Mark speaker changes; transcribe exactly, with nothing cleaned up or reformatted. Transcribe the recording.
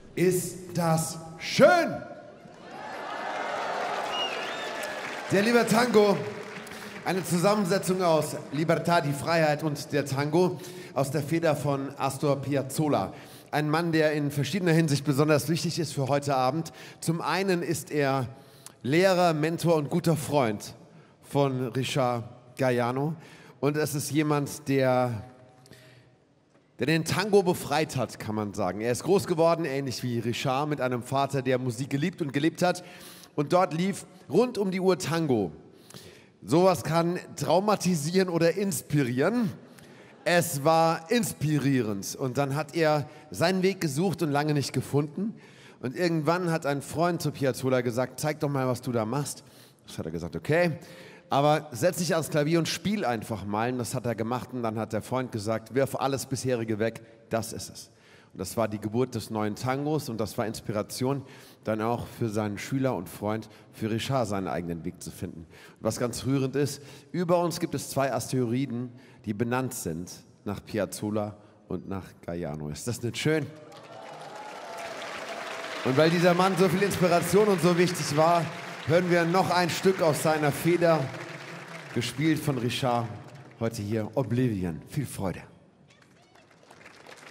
Speaker 1: Ist das schön! Der Lieber Tango, eine Zusammensetzung aus Libertà, die Freiheit, und der Tango aus der Feder von Astor Piazzolla. Ein Mann, der in verschiedener Hinsicht besonders wichtig ist für heute Abend. Zum einen ist er Lehrer, Mentor und guter Freund von Richard Galliano. Und es ist jemand, der, der den Tango befreit hat, kann man sagen. Er ist groß geworden, ähnlich wie Richard, mit einem Vater, der Musik geliebt und gelebt hat. Und dort lief rund um die Uhr Tango. Sowas kann traumatisieren oder inspirieren. Es war inspirierend. Und dann hat er seinen Weg gesucht und lange nicht gefunden. Und irgendwann hat ein Freund zu Piazzolla gesagt, zeig doch mal, was du da machst. Das hat er gesagt, okay. Aber setz dich ans Klavier und spiel einfach mal. Und das hat er gemacht. Und dann hat der Freund gesagt, wirf alles bisherige weg. Das ist es. Und das war die Geburt des neuen Tangos. Und das war Inspiration dann auch für seinen Schüler und Freund, für Richard, seinen eigenen Weg zu finden. Und was ganz rührend ist, über uns gibt es zwei Asteroiden, die benannt sind nach Piazzolla und nach Galliano. Ist das nicht schön? Und weil dieser Mann so viel Inspiration und so wichtig war, hören wir noch ein Stück aus seiner Feder, gespielt von Richard, heute hier Oblivion. Viel Freude.